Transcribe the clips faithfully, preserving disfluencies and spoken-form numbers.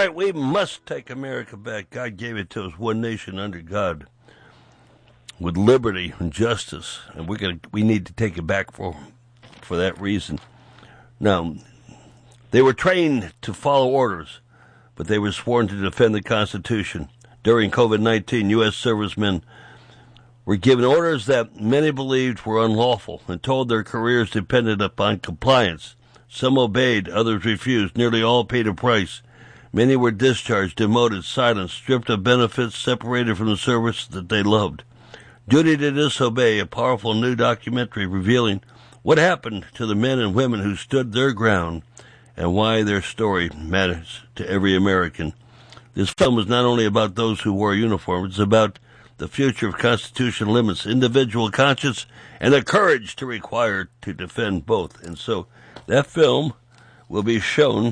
right, we must take America back. God gave it to us, one nation under God, with liberty and justice, and we're gonna we need to take it back for for that reason. Now, they were trained to follow orders, but they were sworn to defend the Constitution. During COVID nineteen, U S servicemen were given orders that many believed were unlawful and told their careers depended upon compliance. Some obeyed, others refused. Nearly all paid a price. Many were discharged, demoted, silenced, stripped of benefits, separated from the service that they loved. Duty to Disobey, a powerful new documentary revealing what happened to the men and women who stood their ground and why their story matters to every American. This film is not only about those who wore a uniform, it's about the future of constitutional limits, individual conscience, and the courage to require to defend both. And so that film will be shown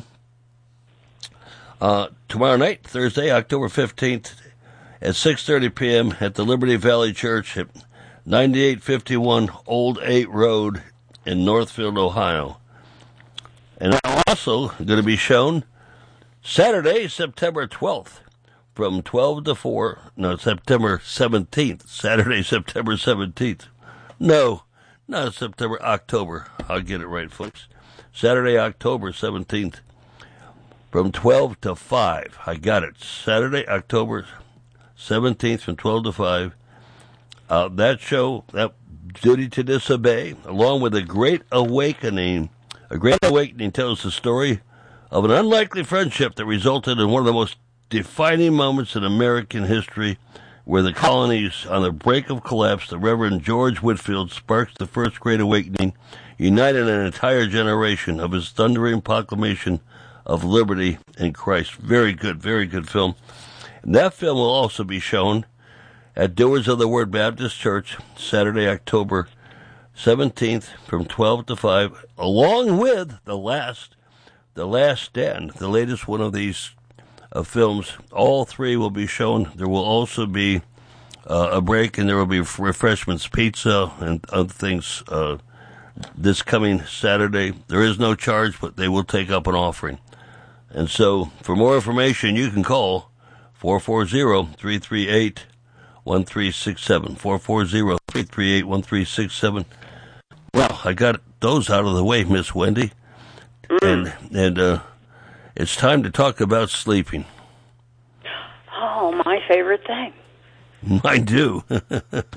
uh, tomorrow night, Thursday, October fifteenth, at six thirty p.m. at the Liberty Valley Church at ninety-eight fifty-one Old eight Road in Northfield, Ohio. And also going to be shown Saturday, September twelfth, from twelve to four, no, September seventeenth, Saturday, September seventeenth. No, not September, October. I'll get it right, folks. Saturday, October seventeenth, from twelve to five. I got it. Saturday, October seventeenth, from twelve to five. Uh, that show, that Duty to Disobey, along with a Great Awakening. A Great Awakening tells the story of an unlikely friendship that resulted in one of the most defining moments in American history, where the colonies on the brink of collapse. The Reverend George Whitefield sparks the first Great Awakening, united an entire generation of his thundering proclamation of liberty in Christ. Very good, very good film. And that film will also be shown at Doers of the Word Baptist Church, Saturday, October seventeenth, from twelve to five, along with the last, the Last Stand, the latest one of these uh, films. All three will be shown. There will also be uh, a break, and there will be refreshments, pizza, and other things uh, this coming Saturday. There is no charge, but they will take up an offering. And so, for more information, you can call four four zero, three three eight, one three six seven, four four zero, three three eight, one three six seven. Well, I got those out of the way, Miss Wendy. Mm. And and uh, it's time to talk about sleeping. Oh, my favorite thing. I do.